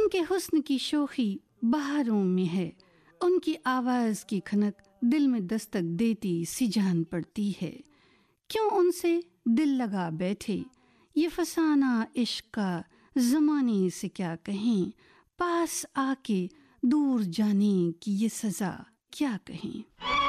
उनके हुस्न की शोखी बहारों में है, उनकी आवाज़ की खनक दिल में दस्तक देती सी जान पड़ती है। क्यों उनसे दिल लगा बैठे, ये फसाना इश्क का ज़माने से क्या कहें, पास आके दूर जाने की ये सज़ा क्या कहें।